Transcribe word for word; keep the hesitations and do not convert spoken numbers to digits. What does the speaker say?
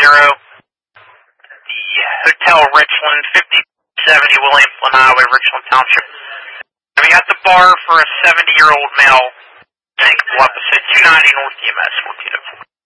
zero. The Hotel Richland, fifty seventy William Flynn Highway, Richland Township. And we got the bar for a seventy-year-old male. Tank opposite two ninety North E M S, fourteen oh four.